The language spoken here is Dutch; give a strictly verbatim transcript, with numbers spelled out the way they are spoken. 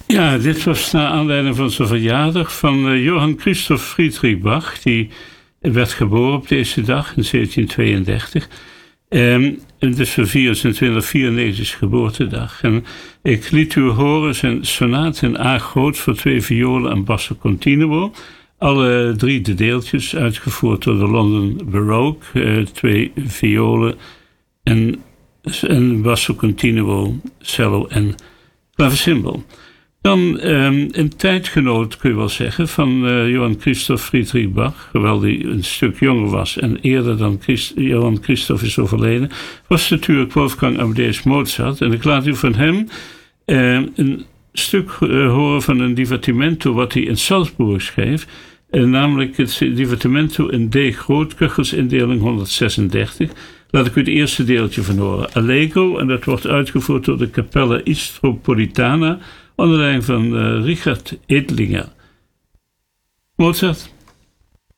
Ja, dit was naar aanleiding van zijn verjaardag van uh, Johann Christoph Friedrich Bach. Die werd geboren op deze dag in zeventienhonderdtweeëndertig. Um, en dus voor vierentwintig vierennegentig geboortedag. En ik liet u horen zijn sonate in A groot voor twee violen en basso continuo. Alle drie de deeltjes uitgevoerd door de London Baroque. Uh, twee violen en een basso continuo, cello en clavecimbal. Dan um, een tijdgenoot, kun je wel zeggen, van uh, Johann Christoph Friedrich Bach, hoewel hij een stuk jonger was en eerder dan Christ, Johann Christoph is overleden, was natuurlijk Wolfgang Amadeus Mozart. En ik laat u van hem uh, een stuk uh, horen van een divertimento wat hij in Salzburg schreef, uh, namelijk het divertimento in D groot, kuchelsindeling honderdzesendertig. Laat ik u het eerste deeltje van horen. Allegro, en dat wordt uitgevoerd door de Capella Istropolitana onder leiding van uh, Richard Edlinger. Mozart.